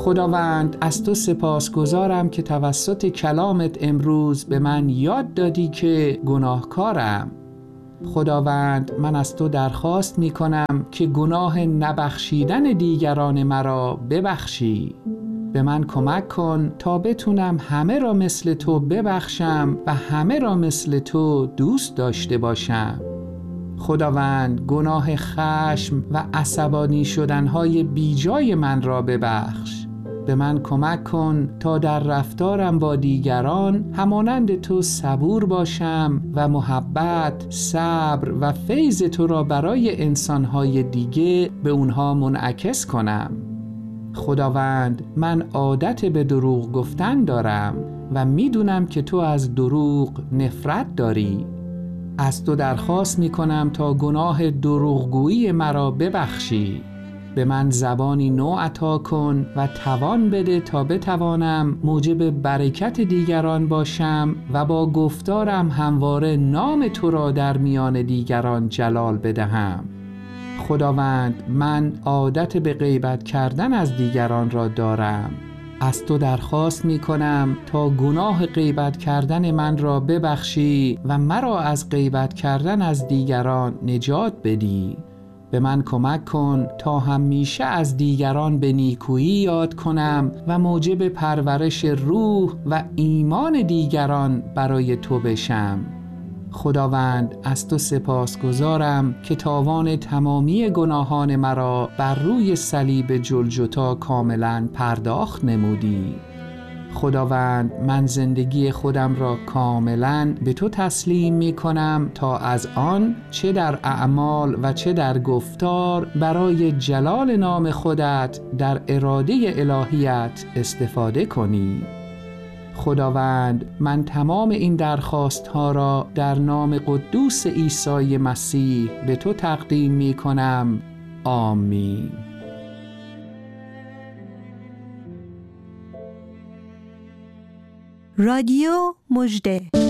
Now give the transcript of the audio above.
خداوند از تو سپاسگزارم که توسط کلامت امروز به من یاد دادی که گناهکارم. خداوند من از تو درخواست می کنم که گناه نبخشیدن دیگران مرا ببخشی. به من کمک کن تا بتونم همه را مثل تو ببخشم و همه را مثل تو دوست داشته باشم. خداوند گناه خشم و عصبانی شدنهای بیجای من را ببخش. به من کمک کن تا در رفتارم با دیگران همانند تو صبور باشم و محبت، صبر و فیض تو را برای انسانهای دیگه به اونها منعکس کنم. خداوند من عادت به دروغ گفتن دارم و میدونم که تو از دروغ نفرت داری. از تو درخواست میکنم تا گناه دروغگویی مرا ببخشی. به من زبانی نو عطا کن و توان بده تا بتوانم موجب برکت دیگران باشم و با گفتارم همواره نام تو را در میان دیگران جلال بدهم. خداوند من عادت به غیبت کردن از دیگران را دارم. از تو درخواست می کنم تا گناه غیبت کردن من را ببخشی و مرا از غیبت کردن از دیگران نجات بدی. به من کمک کن تا همیشه از دیگران به نیکویی یاد کنم و موجب پرورش روح و ایمان دیگران برای تو بشم. خداوند از تو سپاسگزارم که تاوان تمامی گناهان مرا بر روی صلیب جلجتا کاملا پرداخت نمودی. خداوند من زندگی خودم را کاملا به تو تسلیم می کنم تا از آن چه در اعمال و چه در گفتار برای جلال نام خودت در اراده الهیت استفاده کنی. خداوند من تمام این درخواست ها را در نام قدوس عیسی مسیح به تو تقدیم می کنم. آمین. رادیو مژده.